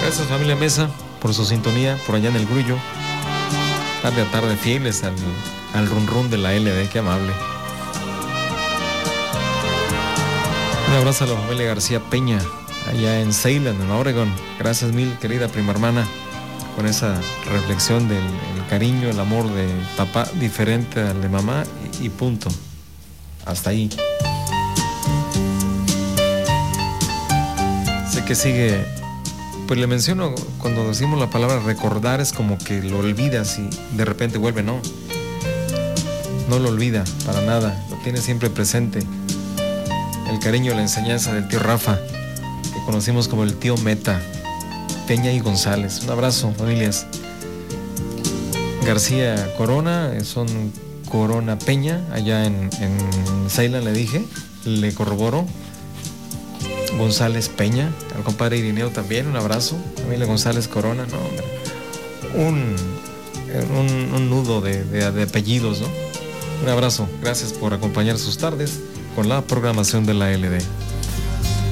Gracias, familia Mesa, por su sintonía por allá en el Grullo. Tarde a tarde, fieles al run run de la LD, qué amable. Un abrazo a la familia García Peña, allá en Salem, en Oregon. Gracias mil, querida prima hermana, con esa reflexión del cariño, el amor de papá diferente al de mamá y punto. Hasta ahí. Sé que sigue, pues le menciono, cuando decimos la palabra recordar es como que lo olvidas y de repente vuelve, no lo olvida para nada, lo tiene siempre presente. El cariño, la enseñanza del tío Rafa, que conocimos como el tío Meta, Peña y González. Un abrazo, familias. García Corona, son Corona Peña, allá en Salem, le dije, le corroboro. González Peña, al compadre Irineo también, un abrazo. Familia González Corona, no, hombre. Un nudo de apellidos, ¿no? Un abrazo, gracias por acompañar sus tardes con la programación de la LD.